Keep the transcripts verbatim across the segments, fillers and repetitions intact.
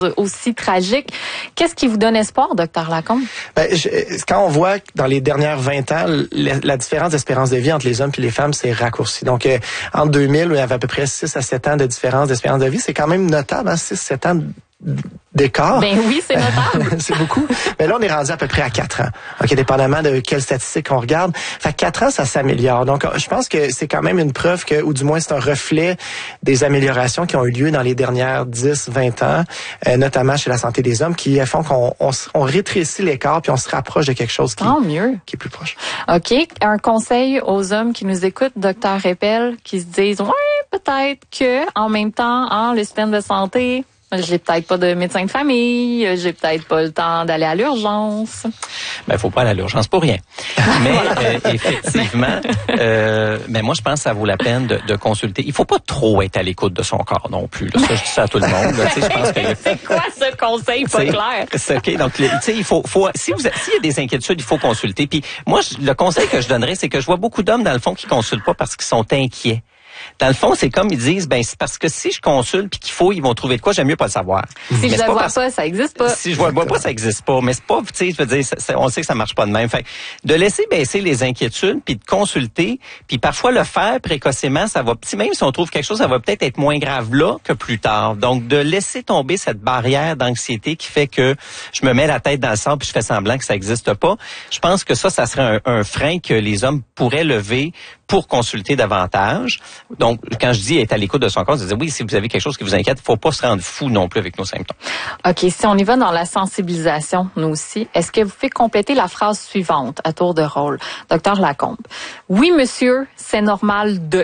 aussi tragique. Qu'est-ce qui vous donne espoir, docteur Lacombe? Ben, je, quand on voit que dans les dernières vingt ans, la, la différence d'espérance de vie entre les hommes et les femmes s'est raccourcie. Donc, euh, en deux mille, il y avait à peu près six à sept ans de différence d'espérance de vie. C'est quand même notable, hein, six à sept ans d'écart. Ben oui, c'est notable. C'est beaucoup. Mais là, on est rendu à peu près à quatre ans. OK, dépendamment de quelles statistiques on regarde. Fait que quatre ans, ça s'améliore. Donc, je pense que c'est quand même une preuve que, ou du moins, c'est un reflet des améliorations qui ont eu lieu dans les dernières dix, vingt ans, euh, notamment chez la santé des hommes, qui font qu'on on, on rétrécit l'écart puis on se rapproche de quelque chose qui, mieux. qui est plus proche. OK. Un conseil aux hommes qui nous écoutent, docteur Repel, qui se disent, ouais, peut-être que, en même temps, hein, le système de santé, j'ai peut-être pas de médecin de famille, j'ai peut-être pas le temps d'aller à l'urgence. Ben, faut pas aller à l'urgence pour rien. Mais euh, effectivement, euh, ben moi je pense que ça vaut la peine de, de consulter. Il faut pas trop être à l'écoute de son corps non plus. Là. Ça, je dis ça à tout le monde. Là. Je pense que c'est quoi ce conseil pas clair? C'est ok. Donc, tu sais, il faut, faut, si vous, s'il y a des inquiétudes, il faut consulter. Puis moi, je, le conseil que je donnerais, c'est que je vois beaucoup d'hommes dans le fond qui consultent pas parce qu'ils sont inquiets. Dans le fond, c'est comme ils disent, ben c'est parce que si je consulte puis qu'il faut, ils vont trouver de quoi, j'aime mieux pas le savoir. Si mais je le vois parce... pas, ça existe pas. Si je le vois pas, ça existe pas. Mais c'est pas, tu sais, je veux dire, c'est, on sait que ça marche pas de même. Fait de laisser baisser les inquiétudes puis de consulter, puis parfois le faire précocement, ça va. Si même si on trouve quelque chose, ça va peut-être être moins grave là que plus tard. Donc de laisser tomber cette barrière d'anxiété qui fait que je me mets la tête dans le sang puis je fais semblant que ça existe pas. Je pense que ça, ça serait un, un frein que les hommes pourraient lever pour consulter davantage. Donc, quand je dis être à l'écoute de son corps, je dis oui, si vous avez quelque chose qui vous inquiète, il faut pas se rendre fou non plus avec nos symptômes. OK, si on y va dans la sensibilisation, nous aussi, est-ce que vous pouvez compléter la phrase suivante à tour de rôle? Docteur Lacombe. Oui, monsieur, c'est normal de...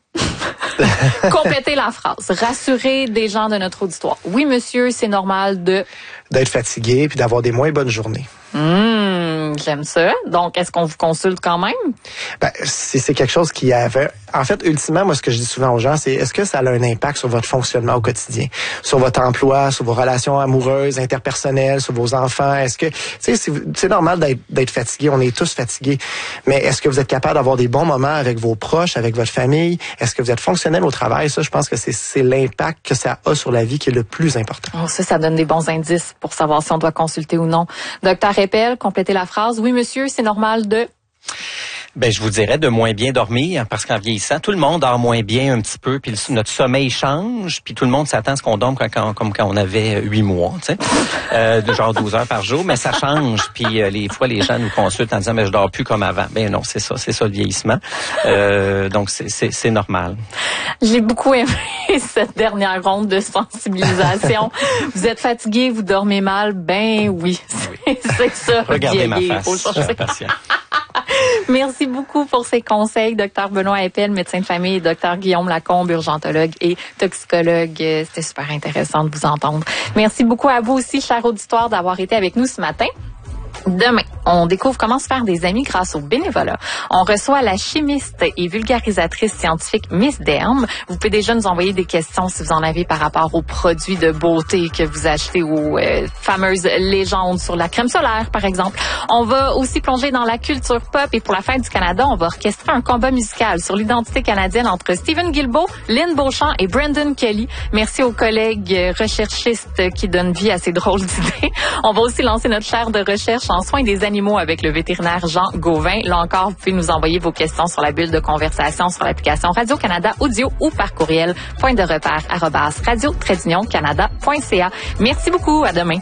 Compléter la phrase. Rassurer des gens de notre auditoire. Oui, monsieur, c'est normal de... D'être fatigué puis d'avoir des moins bonnes journées. Mmh, j'aime ça. Donc, est-ce qu'on vous consulte quand même? Ben, si c'est quelque chose qui avait... En fait, ultimement, moi, ce que je dis souvent aux gens, c'est est-ce que ça a un impact sur votre fonctionnement au quotidien? Sur votre emploi, sur vos relations amoureuses, interpersonnelles, sur vos enfants? Est-ce que... Tu sais, c'est, c'est normal d'être, d'être fatigué. On est tous fatigués. Mais est-ce que vous êtes capable d'avoir des bons moments avec vos proches, avec votre famille? Est-ce que vous êtes fonctionnel au travail? Ça, je pense que c'est, c'est l'impact que ça a sur la vie qui est le plus important. Oh, ça, ça donne des bons indices pour savoir si on doit consulter ou non. Docteur Repel, complétez la phrase. Oui, monsieur, c'est normal de... Ben, je vous dirais de moins bien dormir, parce qu'en vieillissant, tout le monde dort moins bien un petit peu, puis le, notre sommeil change, puis tout le monde s'attend à ce qu'on dorme quand, quand, comme quand on avait huit mois, tu sais, euh, de genre douze heures par jour, mais ça change, puis euh, les fois, les gens nous consultent en disant, mais je dors plus comme avant. Ben non, c'est ça, c'est ça le vieillissement. Euh, donc, c'est, c'est, c'est normal. J'ai beaucoup aimé cette dernière ronde de sensibilisation. Vous êtes fatigué, vous dormez mal, ben oui, c'est, c'est ça. Regardez ma face, je suis patient. Merci beaucoup pour ces conseils, docteur Benoît Eppel, médecin de famille, et docteur Guillaume Lacombe, urgentologue et toxicologue. C'était super intéressant de vous entendre. Merci beaucoup à vous aussi, cher auditoire, d'avoir été avec nous ce matin. Demain, on découvre comment se faire des amis grâce au bénévolat. On reçoit la chimiste et vulgarisatrice scientifique Miss Derme. Vous pouvez déjà nous envoyer des questions si vous en avez par rapport aux produits de beauté que vous achetez, aux euh, fameuses légendes sur la crème solaire, par exemple. On va aussi plonger dans la culture pop et pour la fête du Canada, on va orchestrer un combat musical sur l'identité canadienne entre Stephen Guilbeault, Lynn Beauchamp et Brandon Kelly. Merci aux collègues recherchistes qui donnent vie à ces drôles d'idées. On va aussi lancer notre chaire de recherche en soins des animaux avec le vétérinaire Jean Gauvin. Là encore, vous pouvez nous envoyer vos questions sur la bulle de conversation sur l'application Radio-Canada Audio ou par courriel point de repère arobase radio trait d'union canada point c a. Merci beaucoup. À demain.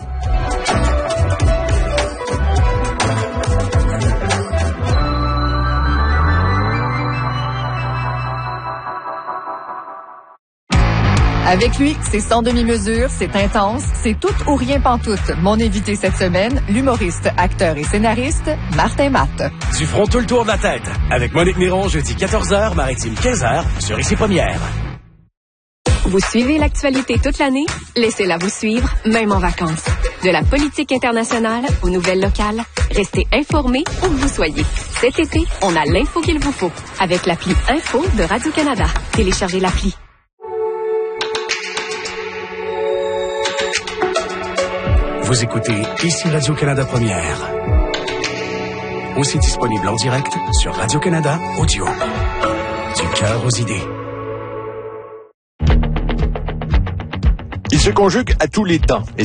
Avec lui, c'est sans demi-mesure, c'est intense, c'est tout ou rien pantoute. Mon invité cette semaine, l'humoriste, acteur et scénariste, Martin Matt. Du front tout le tour de la tête. Avec Monique Miron, jeudi quatorze heures, Maritime quinze heures, sur Ici Première. Vous suivez l'actualité toute l'année? Laissez-la vous suivre, même en vacances. De la politique internationale aux nouvelles locales, restez informés où que vous soyez. Cet été, on a l'info qu'il vous faut. Avec l'appli Info de Radio-Canada. Téléchargez l'appli. Vous écoutez Ici Radio-Canada Première. Aussi disponible en direct sur Radio-Canada Audio. Du cœur aux idées. Il se conjugue à tous les temps. Et